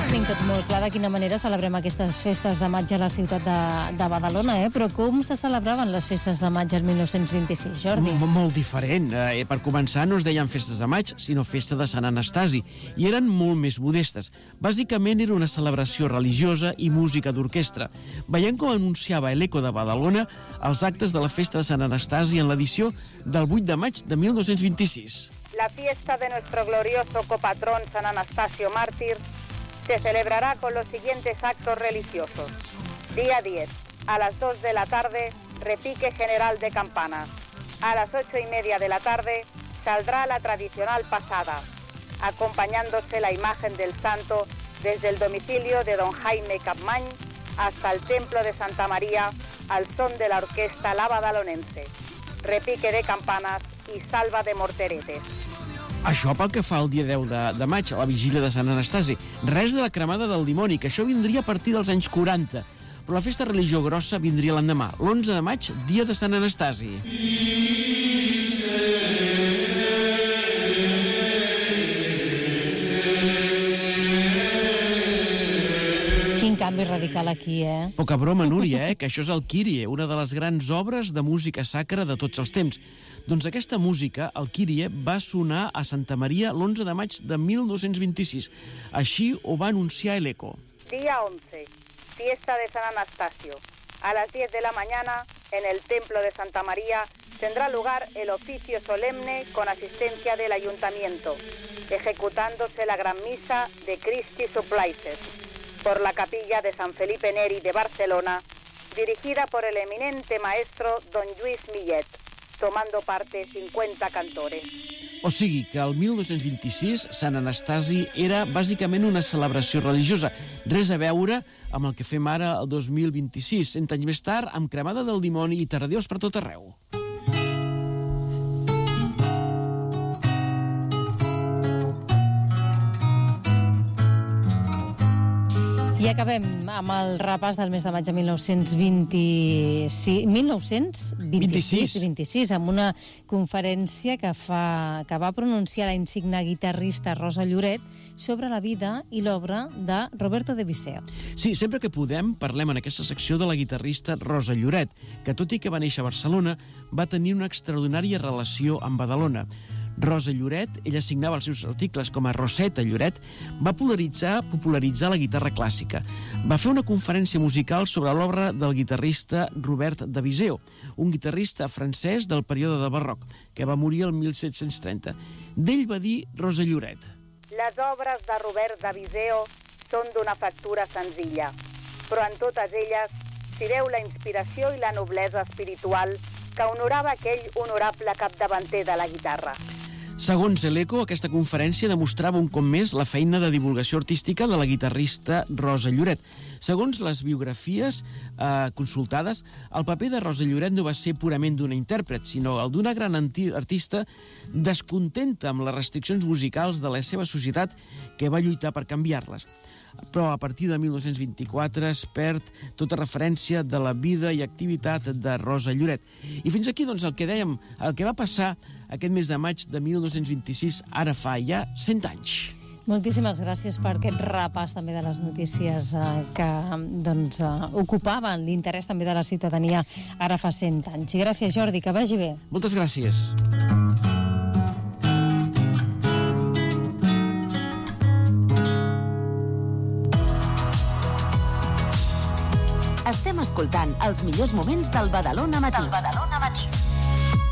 Tenim tots molt clar de quina manera celebrem aquestes festes de maig a la ciutat de Badalona, però com se celebraven les festes de maig el 1926, Jordi? Molt diferent. Per començar, no es deien festes de maig, sinó festa de Sant Anastasi, i eren molt més modestes. Bàsicament era una celebració religiosa i música d'orquestra. Veiem com anunciava l'Eco de Badalona els actes de la festa de Sant Anastasi en l'edició del 8 de maig de 1926. La fiesta de nuestro glorioso copatrón San Anastasio Mártir se celebrará con los siguientes actos religiosos. Día 10, a las 2 de la tarde, repique general de campanas. A las 8:30 de la tarde saldrá la tradicional pasada, acompañándose la imagen del santo desde el domicilio de don Jaime Capmany hasta el templo de Santa María al son de la orquesta La Badalonense. Repique de campanas i salva de morteretes. Això pel que fa al dia 10 de maig, a la vigília de Sant Anastasi. Res de la cremada del dimoni, que això vindria a partir dels anys 40. Però la festa religió grossa vindria l'endemà, l'11 de maig, dia de Sant Anastasi. Quin canvi radical aquí, Poca broma, Núria, que això és el Kyrie, una de les grans obres de música sacra de tots els temps. Doncs aquesta música, el Kyrie, va sonar a Santa Maria l'11 de maig de 1226. Així ho va anunciar l'Eco. Día 11, fiesta de San Anastasio. A las 10 de la mañana, en el templo de Santa María, tendrá lugar el oficio solemne con asistencia del ayuntamiento, ejecutándose la gran misa de Christi Supplices por la capilla de San Felipe Neri de Barcelona, dirigida por el eminente maestro don Lluís Millet, tomando parte 50 cantores. O sigui que el 1226 Sant Anastasi era bàsicament una celebració religiosa, res a veure amb el que fem ara el 2026, 100 anys més tard, amb cremada del dimoni i tardius per tot arreu. I acabem amb el repàs del mes de maig de 1926, amb una conferència que va pronunciar la insigne guitarrista Rosa Lloret sobre la vida i l'obra de Roberto de Viseo. Sí, sempre que podem parlem en aquesta secció de la guitarrista Rosa Lloret, que tot i que va néixer a Barcelona, va tenir una extraordinària relació amb Badalona. Rosa Lloret, ella signava els seus articles com a Roseta Lloret, va popularitzar la guitarra clàssica. Va fer una conferència musical sobre l'obra del guitarrista Robert de Viseo, un guitarrista francès del període del barroc, que va morir el 1730. D'ell va dir Rosa Lloret: Les obres de Robert de Viseo són d'una factura senzilla, però en totes elles s'hi veu la inspiració i la noblesa espiritual que honorava aquell honorable capdavanter de la guitarra. Segons l'Eco, aquesta conferència demostrava un cop més la feina de divulgació artística de la guitarrista Rosa Lloret. Segons les biografies consultades, el paper de Rosa Lloret no va ser purament d'una intèrpret, sinó el d'una gran artista descontenta amb les restriccions musicals de la seva societat que va lluitar per canviar-les. Però a partir de 1924 es perd tota referència de la vida i activitat de Rosa Lloret. I fins aquí, doncs, el que dèiem, el que va passar aquest mes de maig de 1926, ara fa ja 100 anys. Moltíssimes gràcies per aquest repàs també de les notícies que ocupaven l'interès també de la ciutadania ara fa 100 anys. I gràcies, Jordi, que vagi bé. Moltes gràcies. Estem escoltant els millors moments del Badalona Matí.